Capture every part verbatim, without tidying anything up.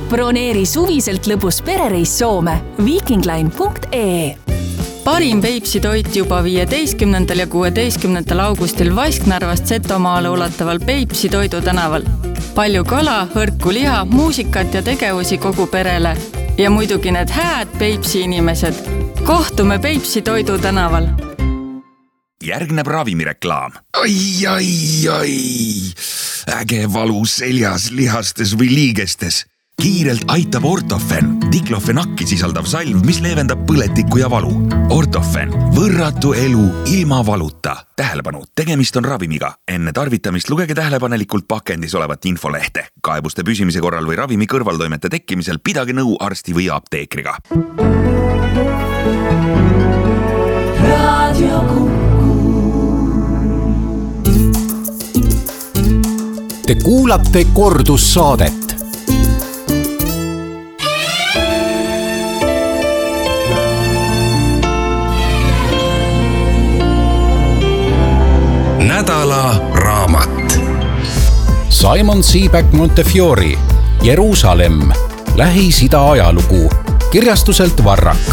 Broneeri suviselt lõbus perereis Soome viikingline punkt ee. Parim Peipsi toit juba viieteistkümnendal ja kuueteistkümnendal augustil Vasknarvast Setomaale ulataval Peipsi toidu tänaval. Palju kala, hõrku liha, muusikat ja tegevusi kogu perele. Ja muidugi need hääd Peipsi inimesed. Kohtume Peipsi toidu tänaval. Järgneb ravimireklaam. Ai, ai, ai. Äge valu seljas, lihastes või liigestes. Kiirelt aitab Ortofen, diklofenakki sisaldav salv, mis leevendab põletikku ja valu. Ortofen, võrratu elu ilma valuta. Tähelepanu, tegemist on ravimiga. Enne tarvitamist lugege tähelepanelikult pakendis olevat infolehte. Kaebuste püsimise korral või ravimi kõrvaltoimete tekkimisel pidage nõu arsti või apteekriga. Radio Kuku. Te kuulate kordussaadet. Nädala raamat. Simon Sebag Montefiore, Jeruusalemm, Lähis-Ida ajalugu, kirjastuselt Varrak.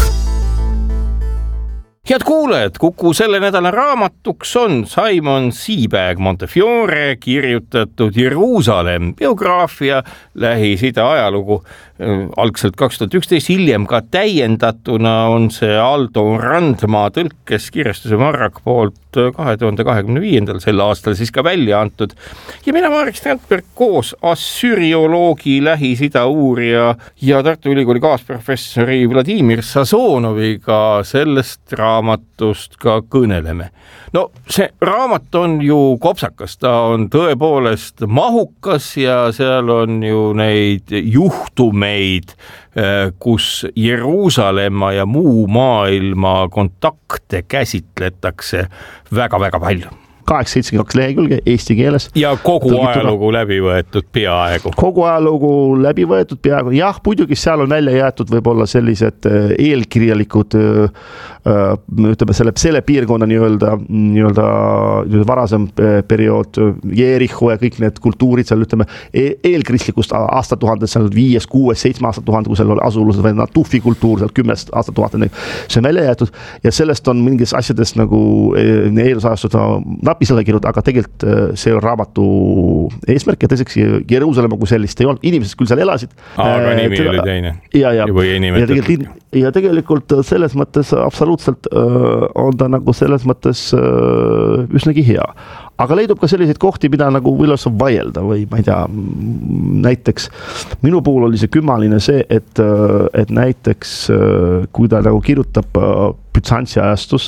Head kuulajad, Kuku selle nädala raamatuks on Simon Sebag Montefiore kirjutatud Jeruusalemm, biograafia, Lähis-Ida ajalugu. Algselt kaks tuhat üksteist, hiljem ka täiendatuna on see Aldo Randmaa tõlkes kirjastuse Varrak poolt kahe tuhande kahekümne viiendal sel aastal siis ka välja antud. Ja mina Marek Strandberg koos assyrioloogi, Lähis-Ida uurija ja Tartu Ülikooli kaasprofessori Vladimir Sazonoviga sellest raamatust ka kõneleme. No see raamat on ju kopsakas, ta on tõepoolest mahukas ja seal on ju neid juhtumeid, kus Jeruusalemma ja muu maailma kontakte käsitletakse väga-väga palju. kaheksa seitsekümmend kaks lehekülge eesti keeles. Ja kogu ajalugu läbi võetud peaaegu. Kogu ajalugu läbi võetud peaaegu. Jah, muidugi seal on välja jäetud võib-olla sellised eelkirjalikud, ütleme selle, selle piirkonna nii-öelda, nii-öelda varasem periood, Jeeriho ja kõik need kultuurid seal, ütleme, eelkristlikust aastatuhanded, seal viies, kuues, seitsme aastatuhand, kui seal oli asulused või Natufi kultuur, seal kümnest aastatuhand, see on välja jäetud ja sellest on mingis asjadest nagu eelusajastud napisele kirjutada, aga tegelikult see on raamatu eesmärk ja teiseks Jeruusalemma kui sellist ei olnud. Inimesed küll seal elasid. Aga nimi oli teine. Ja, ja, ja, ja, tegelikult, ja tegelikult selles mõttes absoluutselt on ta nagu selles mõttes üsnagi hea. Aga leidub ka selliseid kohti, mida nagu võilas vaielda või ma ei tea, näiteks minu puhul oli see kümmaline see, et, et näiteks kui ta nagu kirjutab Bütsantsi ajastus,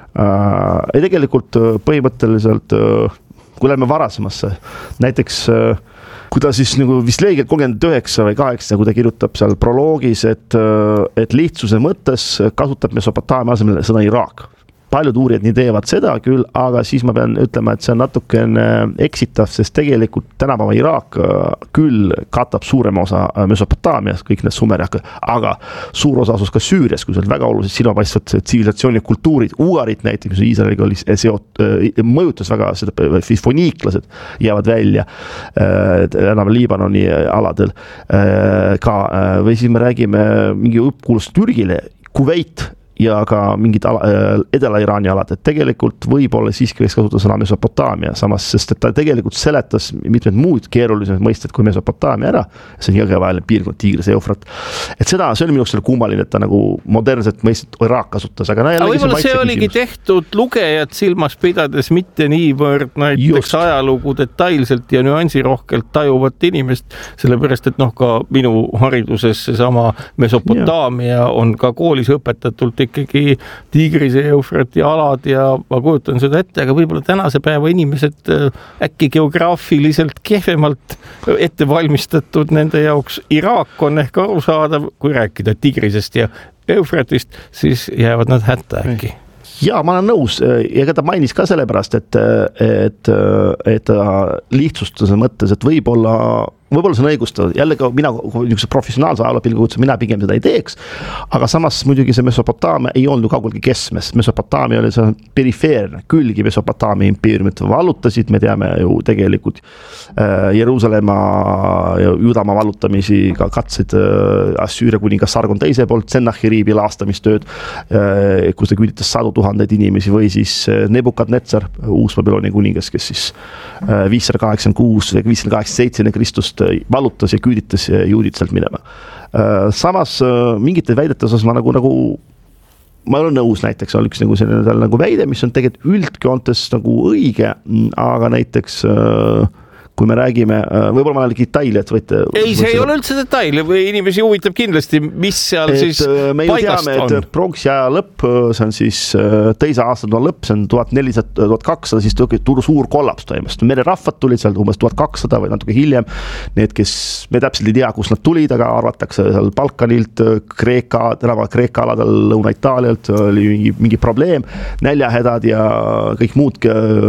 ja tegelikult põhimõtteliselt, kui läheme varasemasse, näiteks kui ta siis nagu vist leegel kolmkümmend üheksa või kaheksa, kui ta kirjutab seal proloogis, et, et lihtsuse mõttes kasutab Mesopotaamia asemel sõna Iraak. Paljud uurijad nii teevad seda küll, aga siis ma pean ütlema, et see on natukene eksitav, sest tegelikult tänapäeva Iraak küll katab suurema osa Mesopotaamias, kõik need sumeriakad, aga suur osa asus ka Süürias, kui see on väga olulised silmapaistvad tsivilisatsiooni kultuurid, uuarid näiteks, mis Iisraeliga oli seot, mõjutas väga seda, foniiklased jäävad välja enam Liibanoni aladel ka, või siis me räägime mingi õppkuulust Türgile, Kuveit ja ka mingid Edela-Iraani alad, et tegelikult võib-olla siiski võiks kasutada sõna Mesopotaamia samas, sest et ta tegelikult seletas mitmed muud keerulised mõisted kui Mesopotaamia ära, see on jõgevaheline piirkond, Tigris ja Eufrat. Et seda, see oli minu jaoks kummaline, et ta nagu modernset mõistet Iraak kasutas, aga aga võib-olla see oligi küsimus. Tehtud lugejad silmas pidades mitte niivõrd näiteks Just. ajalugu detailselt ja nüansirohkelt tajuvat inimest, sellepärast, et noh, ka minu hariduses seesama Mesopotaamia ja. on ka koolis õpetatult ikkagi Tigris ja Eufrati alad ja ma kujutan seda ette, aga võib-olla tänase päeva inimesed äkki geograafiliselt kehvemalt ette valmistatud nende jaoks Iraak on ehk arusaadav, kui rääkida Tigrisest ja Eufratist, siis jäävad nad hätta äkki. Ja ma olen nõus ja ta mainis ka sellepärast, et, et, et lihtsustuse mõttes, et võib-olla võib-olla see on õigustatud, jällegi mina niisuguse professionaalse ajaloopilgutse, mina pigem seda ei teeks, aga samas muidugi see Mesopotaamia ei olnud kaugelgi keskmes, Mesopotaamia oli see perifeerne, külgi Mesopotaamia impeeriumit vallutasid, me teame ju tegelikult äh, Jeruusalemma ja Judamaa vallutamisi ka katsid äh, Assüüria kuningas Sargon teise poolt, Sennaheriibi laastamistööd, äh, kus ta küüditas sadu tuhandeid inimesi või siis äh, Nebukadnetsar, uus Babyloni kuningas, kes siis äh, viissada kaheksakümmend kuus, viissada kaheksakümmend seitse enne Kristust vallutas ja küüditas juudid sealt minema. Samas mingite väidete osas ma nagu, nagu ma olen nõus, näiteks on üks nagu selline nagu väide, mis on tegelikult üldkoontes nagu õige, aga näiteks kui me räägime, võib-olla ma olen detaili, et võite... Ei, see ei ole üldse detail, või inimesi huvitab kindlasti, mis seal et siis me paigast teame, on. Me et pronksi aja lõpp, see on siis teise aastatuha lõpp, see on tuhat nelisada, tuhat kakssada, siis tuli suur kollaps toimust. Mererahvad tulid seal umbes tuhat kakssada või natuke hiljem. Need, kes me täpselt ei tea, kus nad tulid, aga arvatakse seal Balkanilt, Kreeka, tänava Kreeka aladel, Lõuna-Itaalialt oli mingi, mingi probleem, näljahädad ja kõik muud,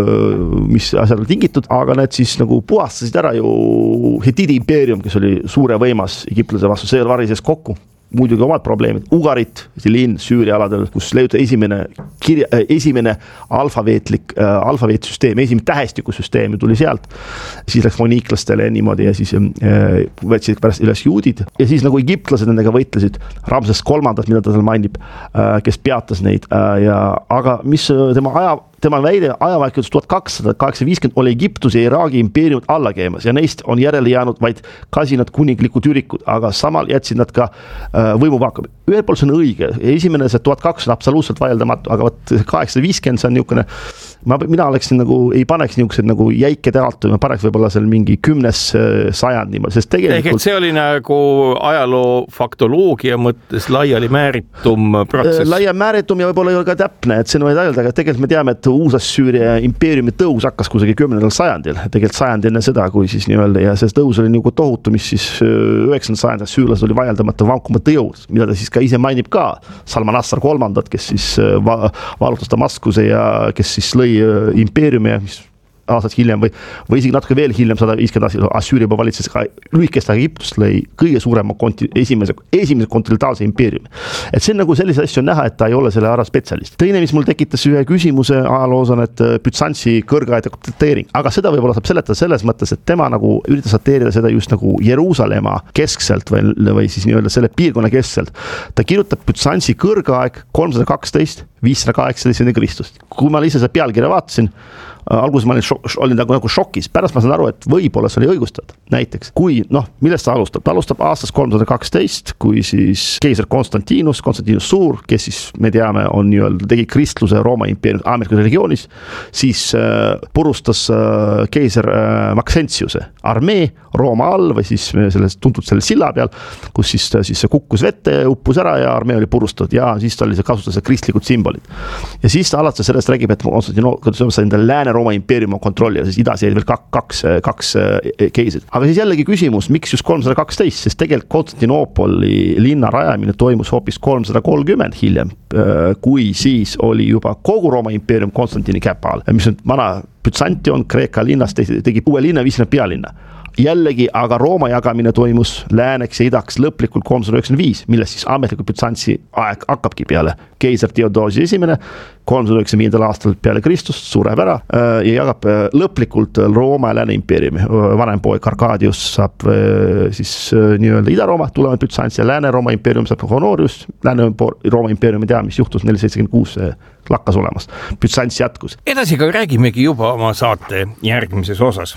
mis asjad on tingitud, aga need siis nagu puhastasid ära ju Hitidi impeerium, kes oli suure võimas Egiptlase vastu, see varises kokku. Muidugi omad probleemid. Ugarit, see linn Süüria aladel, kus leiuta esimene, kirja, esimene alfabeetlik, äh, alfabeetsüsteem, esimene tähestikusüsteem tuli sealt. Siis läks moniiklastele niimoodi ja siis äh, võtsid pärast üles juudid. Ja siis nagu egiptlased nendega võitlesid, Ramses kolmandat, mida ta seal mainib, äh, kes peatas neid. Äh, ja, aga mis tema aja Tema väide ajavaikutus tuhat kakssada kaheksakümmend oli Egiptuse ja Iraagi impeeriumid alla käimas ja neist on järele jäänud vaid kasinad kuninglikud ürikud, aga samal jätsid nad ka äh, võimuvaakum. Ühel pool see on õige, esimene see tuhat kakssada absoluutselt vaieldamatu, aga võt kaheksasada viiskümmend see on niisugune, ma, mina oleksin nagu, ei paneks niisugused nagu jäike tealt, ma paneks võib-olla seal mingi kümnes sajand niimoodi, sest tegelikult... See oli nagu ajaloo faktoloogia mõttes laiali määritum protsess. Laia määritum ja võib-olla ei ole ka täpne, et see on vaid öelda, aga tegelikult me teame, et Uus-Assüüria impeeriumi tõus hakkas kusagil kümnendal sajandil, tegelikult sajand enne seda, kui siis nii-öelda, ja see tõus oli nagu tohutu, mis siis üheksandal sajandil süürlased oli vaieldamata vankumata jõud, mida ta siis ka ise mainib ka, Salmanassar kolmandat, kes siis va valutas Damaskuse ja kes siis lõi impeeriumi, mis aastat hiljem või, või isegi natuke veel hiljem, sada viiskümmend aastat, Assüüria juba valitses ka lühikest aega Egiptust lõi kõige suurema konti, esimese, esimese kontinentaalse impeeriumi. Et see on nagu sellise asju näha, et ta ei ole selle ära spetsialist. Teine, mis mul tekitas ühe küsimuse ajaloos on, et Bütsantsi kõrgaide dateering, aga seda võib-olla saab seletada selles mõttes, et tema nagu üritas dateerida seda just nagu Jeruusalemma keskselt või, või siis nii-öelda selle piirkonna keskselt. Ta kirjutab Bütsantsi kõrgaeg kolmsada kaksteist, viissada kaheksateist enne Kristust. Kui ma lihtsalt pealkirja vaatasin, alguses ma olin, šok, olin nagu, nagu šokis, pärast ma saan aru, et võib-olla see oli õigustatud. Näiteks, kui, noh, millest ta alustab? Ta alustab aastast kolmsada kaksteist, kui siis keiser Konstantinus, Konstantinus Suur, kes siis me teame, on nii-öelda tegi kristluse Rooma impeeriumi Ameerika religionis, siis äh, purustas äh, keiser äh, Maxentiuse armee Rooma all või siis selles, tuntud selle silla peal, kus siis, siis kukkus vette, uppus ära ja armee oli purustatud ja siis ta oli see kasutas kristlikud sümbolid. Ja siis ta alates sellest räägib, et Konstantinus sai enda lääne Rooma impeeriumi kontrolli ja siis idas jäid veel kaks, kaks keisid. Aga siis jällegi küsimus, miks just kolmsada kaksteist, sest tegelikult Konstantinoopoli linna rajamine toimus hoopis kolmsada kolmkümmend hiljem, kui siis oli juba kogu Rooma impeerium Konstantini käpa all, mis on vana Bütsantion Kreeka linnast tegi uue linna, viis pealinna. Jällegi, aga Rooma jagamine toimus lääneks ja idaks lõplikult kolmsada üheksakümmend viis, millest siis ametlikult Bütsantsi aeg hakkabki peale. Keiser Theodosius esimene, kolmsada üheksakümmend viis aastal peale Kristust sureb ära ja jagab lõplikult Rooma ja Lääne impeeriumi. Vanem poeg Arkadius saab siis nii-öelda Ida-Rooma, tulevad Bütsantsi ja Lääne-Rooma impeerium saab Honorius, Lääne-Rooma impeeriumi tea, mis juhtus nelisada seitsekümmend kuus lakkas olemast. Bütsants jätkus. Edasi ka räägimegi juba oma saate järgmises osas.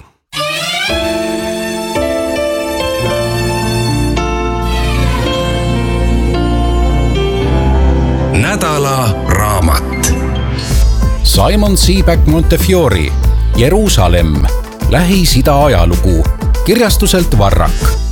Nädala raamat. Simon Sebag Montefiore, Jeruusalemm, Lähis-Ida ajalugu, kirjastuselt Varrak.